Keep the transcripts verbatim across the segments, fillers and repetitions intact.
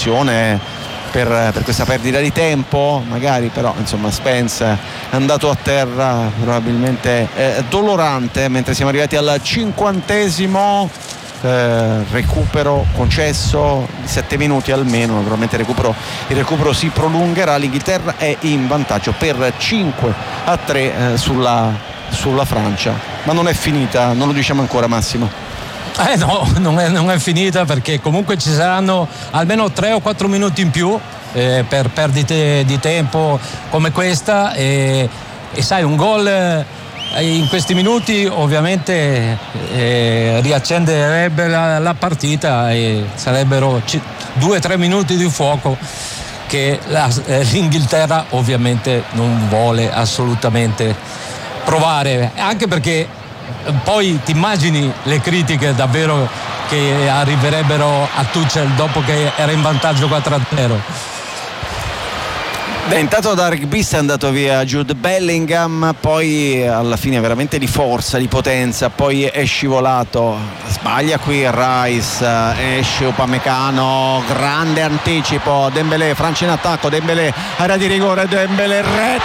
punizione per, per questa perdita di tempo magari, però insomma Spence è andato a terra probabilmente eh, dolorante, mentre siamo arrivati al cinquantesimo. Eh, recupero concesso di sette minuti almeno, naturalmente il recupero, il recupero si prolungherà. L'Inghilterra è in vantaggio per cinque a tre eh, sulla, sulla Francia, ma non è finita, non lo diciamo ancora, Massimo. Eh no, non è, non è finita, perché comunque ci saranno almeno tre o quattro minuti in più eh, per perdite di tempo come questa, e, e sai, un gol in questi minuti ovviamente eh, riaccenderebbe la, la partita, e sarebbero c- due o tre minuti di fuoco che la, eh, l'Inghilterra ovviamente non vuole assolutamente provare, anche perché poi ti immagini le critiche davvero che arriverebbero a Tuchel dopo che era in vantaggio quattro a zero. Beh, intanto da rugbista è andato via Jude Bellingham, poi alla fine veramente di forza, di potenza, poi è scivolato, sbaglia qui Rice, esce Upamecano, grande anticipo, Dembélé, Francia in attacco, Dembélé, area di rigore, Dembélé,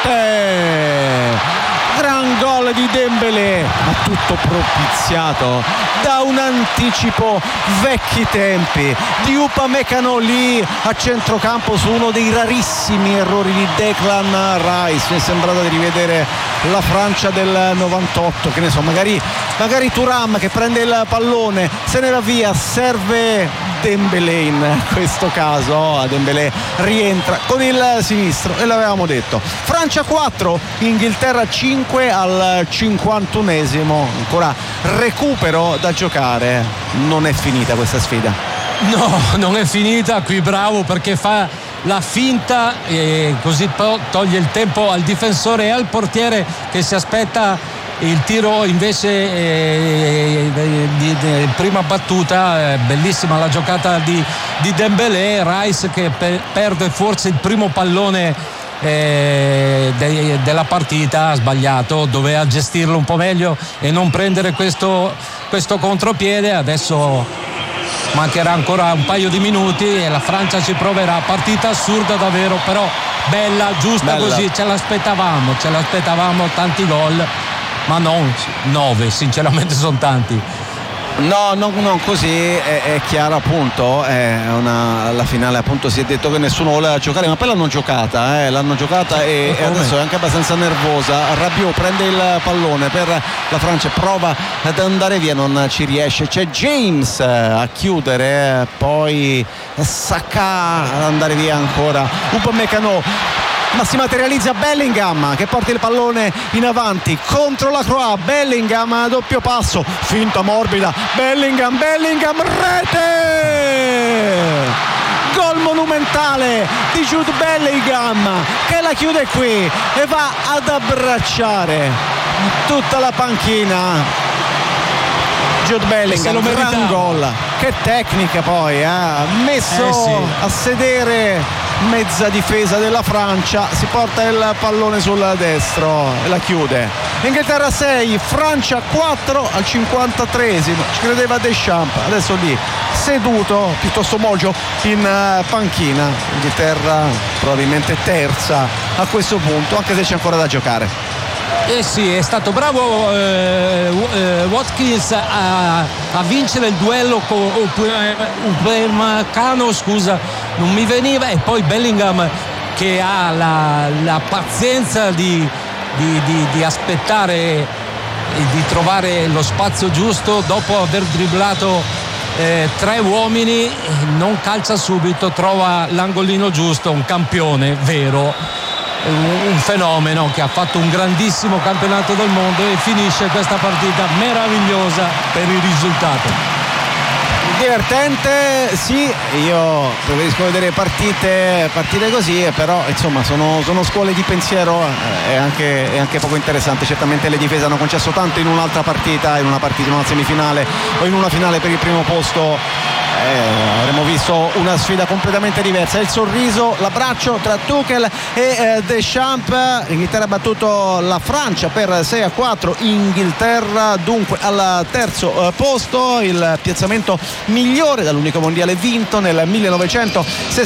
rete! Gran gol di Dembélé, ma tutto propiziato da un anticipo vecchi tempi di Upamecano lì a centrocampo su uno dei rarissimi errori di Declan Rice. Mi è sembrato di rivedere la Francia del novantotto, che ne so, magari, magari Thuram che prende il pallone, se ne va via, serve Dembélé in questo caso. Dembélé rientra con il sinistro e l'avevamo detto. Francia quattro, Inghilterra cinque al cinquantunesimo, ancora recupero da giocare. Non è finita questa sfida. No, non è finita. Qui bravo perché fa la finta e così toglie il tempo al difensore e al portiere, che si aspetta il tiro invece eh, di, di prima battuta. Eh, bellissima la giocata di, di Dembélé. Rice che per, perde forse il primo pallone eh, de, della partita, ha sbagliato, doveva gestirlo un po' meglio e non prendere questo, questo contropiede. Adesso mancherà ancora un paio di minuti e la Francia ci proverà. Partita assurda davvero, però bella, giusta. Bella. Così ce l'aspettavamo, ce l'aspettavamo, tanti gol, ma non nove, sinceramente sono tanti. No, non, non così, è, è chiaro appunto, è una, alla finale appunto si è detto che nessuno voleva giocare, ma poi l'hanno giocata, eh, l'hanno giocata e, e adesso è anche abbastanza nervosa. Rabiot prende il pallone per la Francia, prova ad andare via, non ci riesce, c'è James a chiudere, poi Saka ad andare via ancora, Upamecano, ma si materializza Bellingham che porta il pallone in avanti contro la Croatia. Bellingham, doppio passo, finta morbida, Bellingham, Bellingham, rete! Gol monumentale di Jude Bellingham che la chiude qui e va ad abbracciare tutta la panchina. Jude Bellingham, gran gol, che tecnica poi, ha eh? messo eh sì. a sedere mezza difesa della Francia, si porta il pallone sul destro e la chiude. Inghilterra sei, Francia quattro al cinquantatreesimo, ci credeva Deschamps, adesso lì seduto, piuttosto mogio in panchina. Inghilterra probabilmente terza a questo punto, anche se c'è ancora da giocare. Eh sì, è stato bravo eh, Watkins a, a vincere il duello con Upamecano, scusa, non mi veniva, e poi Bellingham che ha la, la pazienza di, di, di, di aspettare e di trovare lo spazio giusto dopo aver dribblato eh, tre uomini, non calcia subito, trova l'angolino giusto, un campione vero. Un fenomeno che ha fatto un grandissimo campionato del mondo e finisce questa partita meravigliosa per il risultato. Divertente, sì, io preferisco vedere partite, partite così, però insomma sono, sono scuole di pensiero, è anche, è anche poco interessante. Certamente le difese hanno concesso tanto in un'altra partita, in una partita, in una semifinale o in una finale per il primo posto. Eh, avremmo visto una sfida completamente diversa. Il sorriso, l'abbraccio tra Tuchel e eh, Deschamps. Inghilterra ha battuto la Francia per sei a quattro. Inghilterra dunque al terzo eh, posto, il piazzamento migliore dall'unico mondiale vinto nel millenovecentosessantotto.